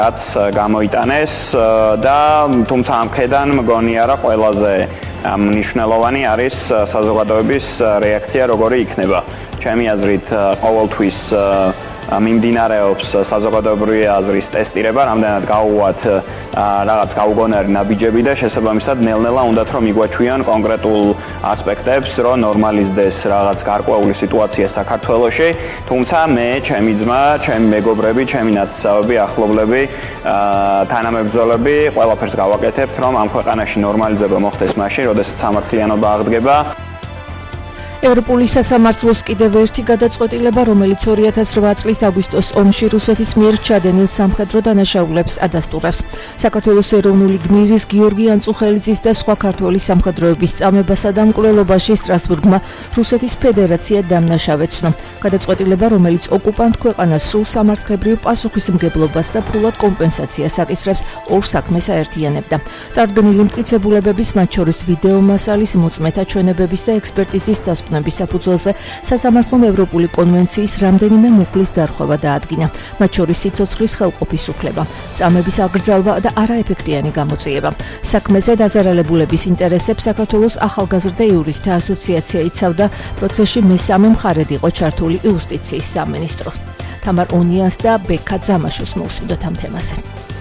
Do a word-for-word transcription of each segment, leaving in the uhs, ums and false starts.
რაც გამოიტანეს და თუმცა ამ მხრიდან მგონია რა ყველაზე მნიშვნელოვანი არის საზოგადოების რეაქცია როგორი იქნება. ჩემი აზრით ყოველთვის მიმდინარეობს საზოგადოებრივი აზრის ტესტირება, რამდენად გაუვათ რაღაც გაუგონარი ნაბიჯები და შესაბამისად ნელ-ნელა უნდათ რომ იგვაჩვიან კონკრეტულ ასპექტებს, რომ ნორმალიზდეს რაღაც გარკვეული სიტუაცია საქართველოში. თუმცა მე, ჩემი ძმა, ჩემი მეგობრები, ჩემი ნათესავები, ახლობლები, თანამებრძოლები ყველაფერს გავაკეთებთ, რომ ამ ქვეყანაში ნორმალიზება მოხდეს მაშინ, როდესაც სამართლიანობა აღდგება. ევროპული სასამართლოს კიდევ ერთი გადაწყვეტილება, რომელიც ორი ათას რვა წლის აგვისტოს ომში რუსეთის მიერ ჩადენილ სამხედრო დანაშაულებს ადასტურებს. საქართველოს ეროვნული გმირის გიორგი ანწუხელიძის და სხვა ქართველი სამხედროების წამებასა და მკვლელობაში სტრასბურგმა რუსეთის ფედერაცია დამნაშავეცნო. გადაწყვეტილება, რომელიც ოკუპანტ ქვეყანას სრულ სამართლებრივ პასუხისმგებლობას და ფულად კომპენსაციას აკისრებს, ორ საქმეს აერთიანებდა. წარდგენილი მტკიცებულებების, მათ შორის ვიდეო მასალის, მოწმეთა ჩვენებების და ექსპერტიზის დასკვნების საფუძველზე სასამართლომ ევროპული კონვენციის რამდენიმე მუხლის დარღვევა დაადგინა, მათ შორის სიცოცხლის ხელყოფის უფლება, წამების აკრძალვა და არაეფექტიანი გამოწიება. საქმეზე დაზარალებულების ინტერესებს საქართველოს ახალგაზრდა იურისტთა ასოციაცია იცავდა, პროცესში მესამე მხარედ იყო ჩართული იუსტიციის სამინისტრო. თამარ ონიას და ბექა ძამაშოს მოусმინდოთ ამ თემაზე.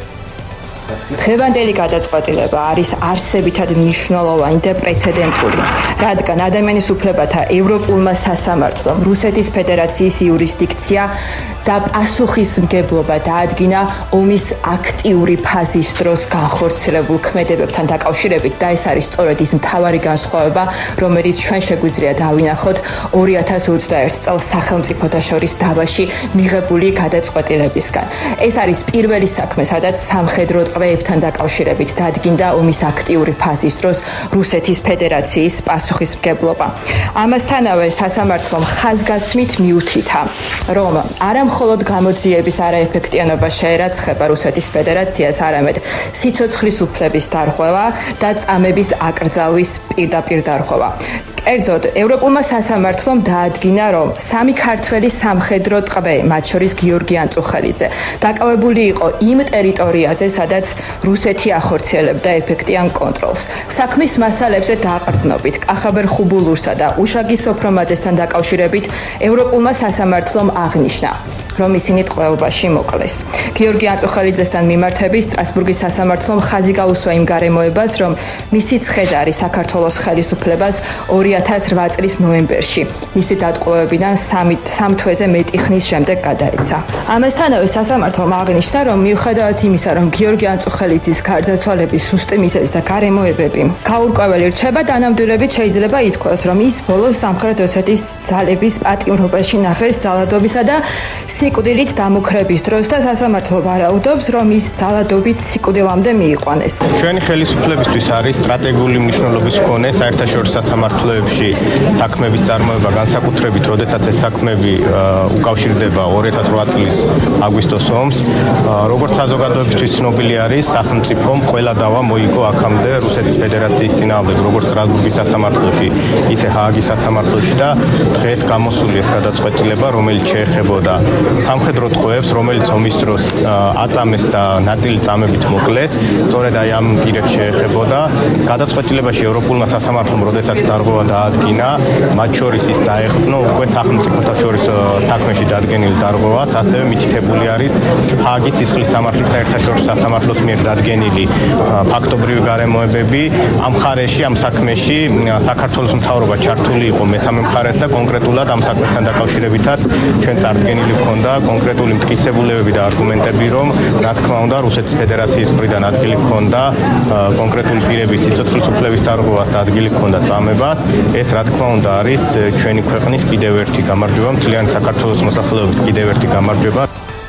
დღევანდელი გადაწყვეტილება არის არსებითად მნიშვნელოვანი და პრეცედენტული, რადგან ადამიანის უფლებათა ევროპულმა სასამართლომ რუსეთის ფედერაციის იურისდიქცია და პასუხისმგებლობა დაადგინა ომის აქტიური ფაზის დროს განხორციელებულ ქმედებებთან დაკავშირებით და ეს არის სწორედ ის მთავარი განსხვავება, რომელიც ჩვენ შეგვიძლია დავინახოთ ორი ათას ოცდაერთ წელს სახელმწიფოთა შორის დავაში მიღებული გადაწყვეტილებისგან. ეს არის პირველი საქმე, სადაც სამხედრო ტყვეებთან დაკავშირებით დადგინდა ომის აქტიური ფაზის დროს რუსეთის ფედერაციის პასუხისმგებლობა. ამასთანავე სასამართლომ ხაზგასმით მიუთითა, რომ არა მხოლოდ გამოძიების არაეფექტიანობა შეერაცხება რუსეთის ფედერაციას, არამედ სიცოცხლის უფლების დარღვევა და წამების აკრძალვის პირდაპირ დარღვევა. კერძოდ, ევროპულმა სასამართლომ დაადგინა, რომ სამი ქართველი სამხედრო ტყვე, მათ შორის გიორგი ანწუხელიძე, დაკავებული იყო იმ ტერიტორიაზე, სადაც რუსეთი ახორციელებდა ეფექტიან კონტროლს. საქმის მასალებზე დაყრდნობით, კახაბერ ხუბულურსა და უშაგის სოფრომაძესთან დაკავშირებით ევროპულმა სასამართლომ აღნიშნა, რომ ისინი ტყვეობაში მოკლეს. გიორგი ანწუხელიძესთან მიმართების სტრასბურგის სასამართლომ ხაზი გაუსვა იმ გარემოებას, რომ მისი ცხედარი საქართველოს ხელისუფლებას ორი ათას რვა წლის ნოემბერში მისი დატყვევებიდან სამ თვეზე მეტი ხნის შემდეგ გადაეცა. ამასთანავე სასამართლომ აღნიშნა, რომ მიუხედავად იმისა, რომ გიორგი ანწუხელიძის გარდაცვალების სუსტი მიზეზი და გარემოებები გაურკვეველი რჩება, დანამდვილებით შეიძლება ითქვას, რომ ის ბოლოს სამხრეთ ოსეთის ძალების პატიმრობაში ნახეს ძალადობისა და სიკვდილით დამუქრების დროს და სასამართლო ვარაუდობს, რომ ის ძალადობით სიკვდილამდე მიიყვანეს. ჩვენი ხელისუფლებისთვის არის სტრატეგიული მნიშვნელობის მქონე საერთაშორისო სასამართლოებში საქმების წარმოება, განსაკუთრებით, როდესაც ეს საქმეები უკავშირდება ორი ათას რვა წლის აგვისტოს ომს. როგორც საზოგადოებისთვის ცნობილი არის, სახელმწიფომ ყველა დავა მოიგო აქამდე რუსეთის ფედერაციის წინააღმდეგ, როგორც სტრასბურგის სასამართლოში, ისე ჰააგის სასამართლოში და დღეს გამოსული ეს გადაწყვეტილება, რომელიც შეეხებოდა სამხედრო ტყვეებს, რომელიც ომის დროს აწამეს და ნაწილი წამებით მოკლეს, სწორედ აი ამ პირებს შეეხებოდა. გადაწყვეტილებაში ევროპულმა სასამართლომ როდესაც დარღვევა დაადგინა, მათ შორის ის დაეყრდნო უკვე სახელმწიფოთა შორის საქმეში დადგენილ დარღვევას, ასევე მითითებული არის ჰააგის სისხლის სამართლის საერთაშორისო სასამართლოს მიერ დადგენილი ფაქტობრივი გარემოებები. ამ მხარეში, ამ საქმეში საქართველოს მთავრობა ჩართული იყო მესამე მხარედ და კონკრეტულად ამ საქმესთან დაკავშირებითაც ჩვენ წარდგენილი ჰქონდა კონკრეტული მტკიცებულებები და არგუმენტები, რომ რა თქმა უნდა რუსეთის ფედერაციის მხრიდან ადგილი ჰქონდა კონკრეტული პირების სიცოცხლის უფლების დარღვევას და ადგილი ჰქონდა წამებას. ეს რა თქმა უნდა არის ჩვენი ქვეყნის კიდევ ერთი გამარჯვება, მთლიანი საქართველოს მოსახლეობის კიდევ ერთი გამარჯვება.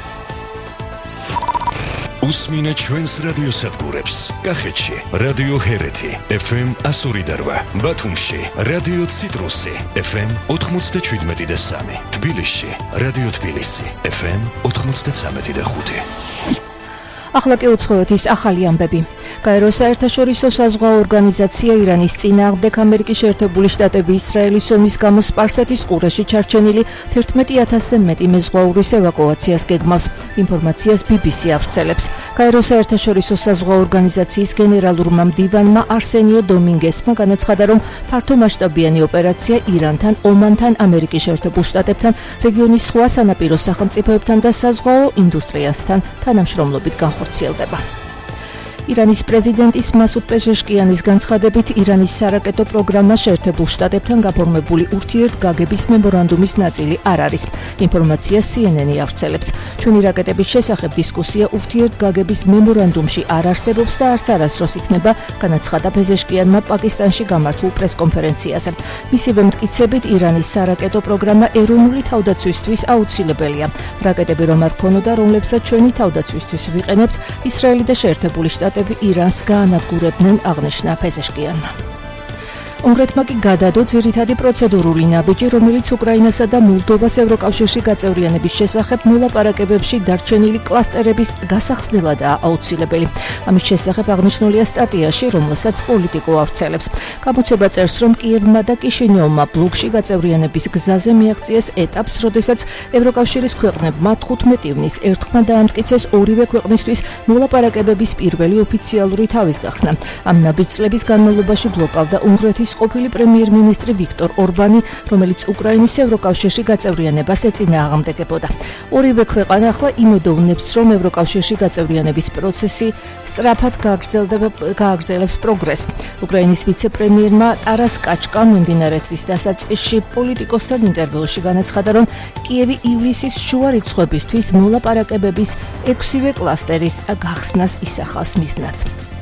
უსმინეთ ჩვენს რადიოსადგურებს. კახეთში რადიო ჰერეთი ეფ ემ ასორი და რვა, ბათუმში რადიო ციტრუსი ეფ ემ ოთხმოცდაშვიდმეტი და სამი, თბილისში რადიო თბილისი ეფ ემ ოთხმოცდაცამეტი და ხუთი. ახლა კი უცხოეთის ახალი ამბები. გაეროს საერთაშორისო საზღვაო ორგანიზაცია ირანის წინააღმდეგ ამერიკის შეერთებული შტატები ისრაელის ომის გამო სპარსეთის ყურეში ჩარჩენილი თერთმეტი ათასზე მეტი მეზღვაურის ევაკუაციას გეგმავს. ინფორმაციას ბი ბი სი ავრცელებს. გაეროს საერთაშორისო საზღვაო ორგანიზაციის გენერალურმა მდივანმა არსენიო დომინგესმა განაცხადა, რომ ფართომასშტაბიანი ოპერაცია ირანთან, ომანთან, ამერიკის შეერთებულ შტატებთან, რეგიონის სხვა სანაპირო სახელმწიფოებთან და საზღვაო ინდუსტრიასთან თანამშრომლობით განხორციელდება. ირანის პრეზიდენტის მასუდ პეჟეშკიანის განცხადებით, ირანის სარაკეტო პროგრამა შეერთებულ შტატებთან გაფორმებული ურთიერთგაგების მემორანდუმის ნაწილი არ არის. ინფორმაციას სი ენ ენი ავრცელებს. ჩვენი რაკეტების შესახებ დისკუსია ურთიერთგაგების მემორანდუმში არ არსებობს და არც არასდროს იქნება, განაცხადა პეჟეშკიანმა პაკისტანში გამართულ პრესკონფერენციაზე. მისივე მტკიცებით, ირანის სარაკეტო პროგრამა ეროვნული თავდაცვისთვის აუცილებელია. რაკეტები რომ არ ქონოდა, რომლებსაც ჩვენი თავდაცვისთვის ვიყენებთ, ისრაელი და შეერთებული შტატები ირანს გაანადგურებდნენ, აღნიშნა პეჟეშკიანმა. უნგრეთმა კი გადადო ძირითადი პროცედურული ნაბიჯი, რომელიც უკრაინასა და მოლდოვას ევროკავშირში გაწევრიანების შესახებ მოლაპარაკებებში დარჩენილი კლასტერების გასახსნელადაა აუცილებელი. ამის შესახებ აღნიშნულია სტატიაში, რომელსაც პოლიტიკო ავრცელებს. გამოცემა წერს, რომ კიევმა და კიშინიოვმა ბლოკში გაწევრიანების გზაზე მიაღწიეს ეტაპს, როდესაც ევროკავშირის ქვეყნებმა თხუთმეტი ივნის ერთხმად დაამტკიცეს ორივე ქვეყნისთვის მოლაპარაკებების პირველი ოფიციალური თავის გახსნა. ამ ნაბიჯების განმავლობაში ბლოკავდა უნგრეთის ყოფილი პრემიერ-მინისტრი ვიქტორ ორბანი, რომელიც უკრაინის ევროკავშირში გაწევრიანებას ეწინააღმდეგებოდა. ორივე ქვეყანა ახლა იმედოვნებს, რომ ევროკავშირში გაწევრიანების პროცესი სწრაფად გააგრძელებს პროგრესს. უკრაინის ვიცე-პრემიერმა ტარას კაჩკამ მიმდინარე თვის დასაწყისში პოლიტიკოსთან ინტერვიუში განაცხადა, რომ კიევი ივლისის შუა რიცხვებისთვის მოლაპარაკებების ექვსივე კლასტერის გახსნას ისახავს მიზნად.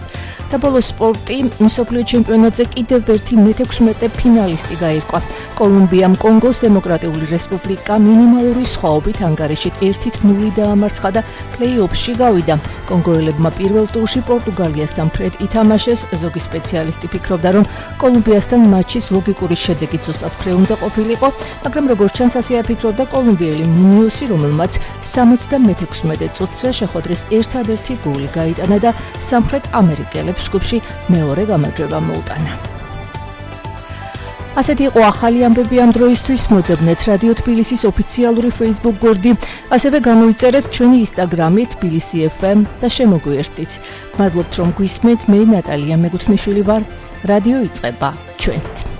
და ბოლოს სპორტი, მსოფლიო ჩემპიონატზე კიდევ ერთი მეთექვსმეტე ფინალისტი გაირკვა. კოლუმბიამ კონგოს დემოკრატიული რესპუბლიკა მინიმალური სხვაობით ანგარიშით ერთი ნული დაამარცხა და პლეი-ოფში გავიდა. კონგოელებმა პირველ ტურში პორტუგალიასთან ფრედ ითამაშეს. ზოგი სპეციალისტი ფიქრობდა, რომ კოლუმბიასთან მატჩის ლოგიკური შედეგი ზუსტად ფრე უნდა ყოფილიყო, მაგრამ როგორც ჩანს, ასე არ ფიქრობდა კოლუმბიელი მუნიოსი, რომელმაც სამოცდამეთექვსმეტე წუთზე შეხვედრის ერთადერთი გოლი გაიტანა და სამხრეთ ამერიკელებს ჯგუფში მეორე გამარჯვება მოუტანა. ასეთი იყო ახალი ამბები ამ დროისთვის. მოძებნეთ რადიო თბილისის ოფიციალური Facebook გვერდი, ასევე გამოიწერეთ ჩვენი Instagram-ი თბილისი ეფ ემ და შემოგვიერთდით. მადლობთ რომ გვისმენთ. მე ნატალია მეგუთნიშვილი ვარ. რადიო იწყება ჩვენით.